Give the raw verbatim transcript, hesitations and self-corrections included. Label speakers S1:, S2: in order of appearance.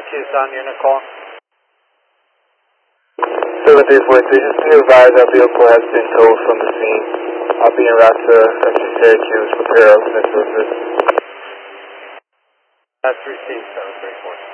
S1: Tucson unit call.
S2: seven three four three, just be advised that vehicle has been towed from the scene. I'll be en route to Central Syracuse, repair of Smith River.
S1: That's received, seven three four.